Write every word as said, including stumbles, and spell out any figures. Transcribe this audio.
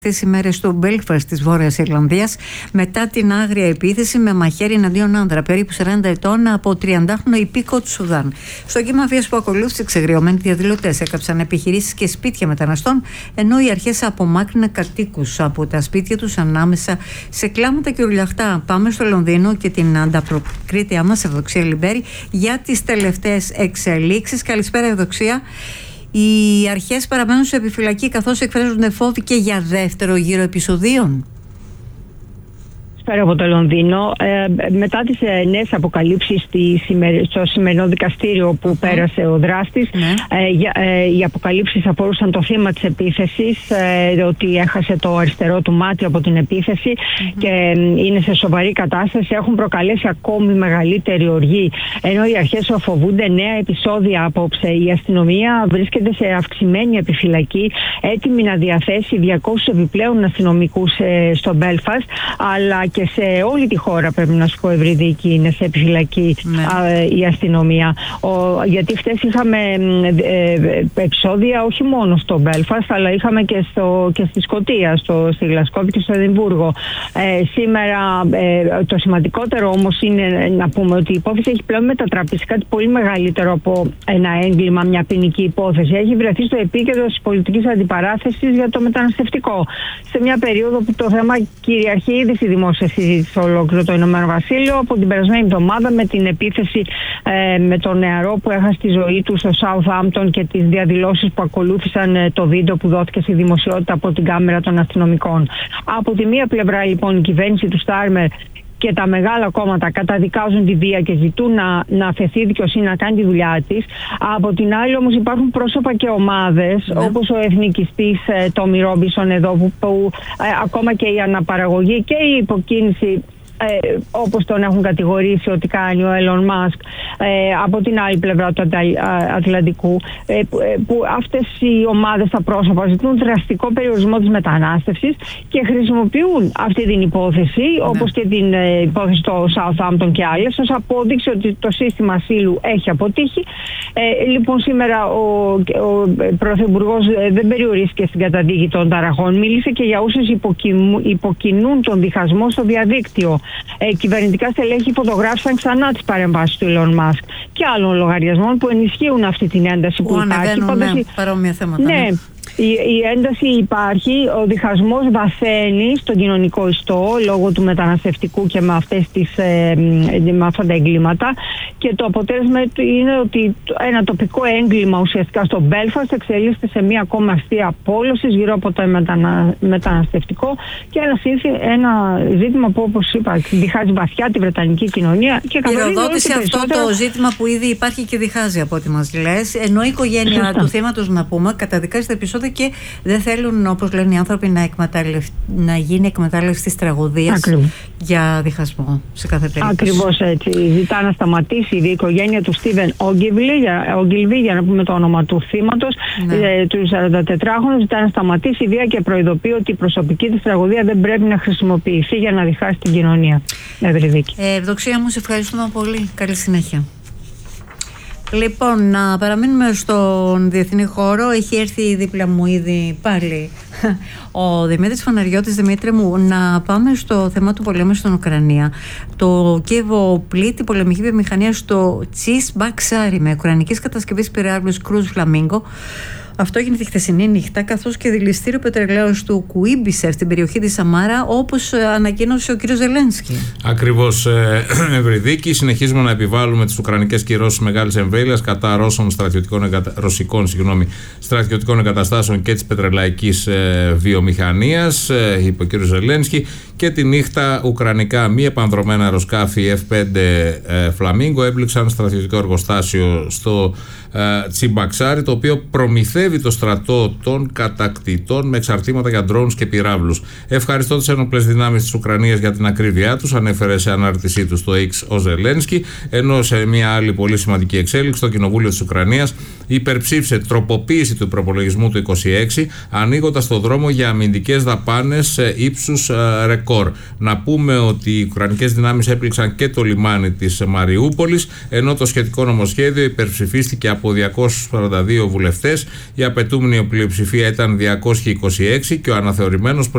Τις ημέρες στο Μπέλφαστ της Βόρειας Ιρλανδίας μετά την άγρια επίθεση με μαχαίρι εναντίον άνδρα περίπου σαράντα ετών από τριαντάχρονο υπήκο του Σουδάν. Στο κύμα βίας που ακολούθησε, ξεγριωμένοι διαδηλωτές έκαψαν επιχειρήσεις και σπίτια μεταναστών, ενώ οι αρχές απομάκρυναν κατοίκους από τα σπίτια τους ανάμεσα σε κλάματα και ουρλιαχτά. Πάμε στο Λονδίνο και την ανταποκρίτριά μας, Ευδοξία Λιμπέρη, για τις τελευταίες εξελίξεις. Καλησπέρα, Ευδοξία. Οι αρχές παραμένουν σε επιφυλακή καθώς εκφράζονται φόβοι και για δεύτερο γύρο επεισοδίων. Πέρα από το Λονδίνο, ε, μετά τις ε, νέες αποκαλύψεις στο σημερινό δικαστήριο που mm. πέρασε ο δράστης, mm. ε, για, ε, οι αποκαλύψεις αφορούσαν το θύμα της επίθεσης, ε, ότι έχασε το αριστερό του μάτι από την επίθεση mm-hmm. και ε, είναι σε σοβαρή κατάσταση, έχουν προκαλέσει ακόμη μεγαλύτερη οργή, ενώ οι αρχές φοβούνται νέα επεισόδια απόψε. Η αστυνομία βρίσκεται σε αυξημένη επιφυλακή, έτοιμη να διαθέσει διακόσιους επιπλέον αστυνομικούς ε, στο Μπέλφαστ, αλλά και σε όλη τη χώρα, πρέπει να σου πω, Ευρυδίκη, είναι σε επιφυλακή ναι. α, η αστυνομία. Ο, γιατί χτες είχαμε ε, ε, επεισόδια όχι μόνο στο Μπέλφαστ, αλλά είχαμε και, στο, και στη Σκωτία, στο, στη Γλασκόβη και στο Εδιμβούργο. Ε, σήμερα ε, το σημαντικότερο όμως είναι να πούμε ότι η υπόθεση έχει πλέον μετατραπεί σε κάτι πολύ μεγαλύτερο από ένα έγκλημα, μια ποινική υπόθεση. Έχει βρεθεί στο επίκεντρο της πολιτικής αντιπαράθεσης για το μεταναστευτικό. Σε μια περίοδο που το θέμα κυριαρχεί ήδη στη δημόσια συζήτηση σε ολόκληρο το Ηνωμένο Βασίλειο, από την περασμένη εβδομάδα με την επίθεση ε, με τον νεαρό που έχασε τη ζωή του στο Southampton και τις διαδηλώσεις που ακολούθησαν, ε, το βίντεο που δόθηκε στη δημοσιότητα από την κάμερα των αστυνομικών. Από τη μία πλευρά λοιπόν η κυβέρνηση του Στάρμερ και τα μεγάλα κόμματα καταδικάζουν τη βία και ζητούν να, να αφαιθεί δικαιοσύνη να κάνει τη δουλειά της. Από την άλλη όμως υπάρχουν πρόσωπα και ομάδες ναι. όπως ο εθνικιστής Τόμι Ρόμπινσον εδώ που, που ε, ακόμα και η αναπαραγωγή και η υποκίνηση Ε, όπως τον έχουν κατηγορήσει ότι κάνει ο Έλλον Μάσκ ε, από την άλλη πλευρά του Ατλαντικού, ε, που αυτές οι ομάδες, τα πρόσωπα ζητούν δραστικό περιορισμό της μετανάστευσης και χρησιμοποιούν αυτή την υπόθεση ναι. όπως και την ε, υπόθεση στο Southampton και άλλες ως απόδειξη ότι το σύστημα ασύλου έχει αποτύχει. Ε, λοιπόν σήμερα ο, ο Πρωθυπουργός δεν περιορίστηκε στην καταδίκη των ταραχών, μίλησε και για όσους υποκινούν τον διχασμό στο διαδίκτυο. Ε, κυβερνητικά στελέχη φωτογράφησαν ξανά τις παρεμβάσεις του Elon Musk και άλλων λογαριασμών που ενισχύουν αυτή την ένταση που, που υπάρχει. Ανεβαίνουν, ναι, παρόμοια θέματα. Ναι. Ναι. Η, η ένταση υπάρχει, ο διχασμός βαθαίνει στον κοινωνικό ιστό λόγω του μεταναστευτικού και με, αυτές τις, ε, με αυτά τα εγκλήματα, και το αποτέλεσμα είναι ότι ένα τοπικό έγκλημα ουσιαστικά στο Μπέλφαστ εξελίσσεται σε μια ακόμα αστεία απόλωση γύρω από το μετανα, μεταναστευτικό και ένα, ένα ζήτημα που, όπως είπα, διχάζει βαθιά τη βρετανική κοινωνία. Και πυροδότησε αυτό περισσότερο... το ζήτημα που ήδη υπάρχει και διχάζει από ό,τι μας λες, ενώ η οικογένεια Σωστά. του θύματος, να πούμε, καταδικάζει τα επεισόδια και δεν θέλουν, όπως λένε οι άνθρωποι, να, να γίνει εκμετάλλευση της τραγωδίας Ακριβώς. για διχασμό σε κάθε περίπτωση. Ακριβώς έτσι. Ζητά να σταματήσει η οικογένεια του Στίβεν Όγκιλβι, για, για να πούμε το όνομα του θύματος, ναι. ε, του σαραντατετράχρονου, ζητά να σταματήσει η βία και προειδοποιεί ότι η προσωπική της τραγωδία δεν πρέπει να χρησιμοποιηθεί για να διχάσει την κοινωνία. Ευρυδίκη. Ε, Ευδοξία μου, σε ευχαριστούμε πολύ. Καλή συνέχεια. Λοιπόν, να παραμείνουμε στον διεθνή χώρο. Έχει έρθει δίπλα μου ήδη πάλι ο Δημήτρης Φαναριώτης. Δημήτρη μου, να πάμε στο θέμα του πολέμου στην Ουκρανία. Το Κίεβο πλήττει πολεμική βιομηχανία στο Τσιμπαξάρι με ουκρανικής κατασκευής πυράβλους Cruise Flamingo. Αυτό έγινε τη χθεσινή νύχτα, καθώς και δηληστήριο πετρελαίου του Κουίμπισεφ στην περιοχή της Σαμάρα, όπως ανακοίνωσε ο κ. Ζελένσκι. Ακριβώς, Ευρυδίκη. Συνεχίζουμε να επιβάλλουμε τις ουκρανικές κυρώσεις μεγάλης εμβέλειας κατά Ρώσων στρατιωτικών, εγκα... ρωσικών συγγνώμη, στρατιωτικών εγκαταστάσεων και της πετρελαϊκής ε, βιομηχανίας, ε, είπε ο κ. Ζελένσκι. Και τη νύχτα ουκρανικά μη επανδρομένα αεροσκάφη εφ πέντε ε, Flamingo έπληξαν στρατιωτικό εργοστάσιο στο ε, Τσιμπαξάρι, το οποίο προμηθεύει το στρατό των κατακτητών με εξαρτήματα για drones και πυράβλους. Ευχαριστώ τις ένοπλες δυνάμεις της Ουκρανίας για την ακρίβειά τους, ανέφερε σε ανάρτησή του στο X ο Ζελένσκι, ενώ σε μια άλλη πολύ σημαντική εξέλιξη, το Κοινοβούλιο της Ουκρανίας υπερψήφισε τροποποίηση του προπολογισμού του είκοσι έξι, ανοίγοντας το δρόμο για αμυντικές δαπάνες ύψους ρεκόρ. Να πούμε ότι οι ουκρανικές δυνάμεις έπληξαν και το λιμάνι της Μαριούπολης, ενώ το σχετικό νομοσχέδιο υπερψηφίστηκε από διακόσιους σαράντα δύο βουλευτές. Η απαιτούμενη πλειοψηφία ήταν διακόσιοι είκοσι έξι και ο αναθεωρημένος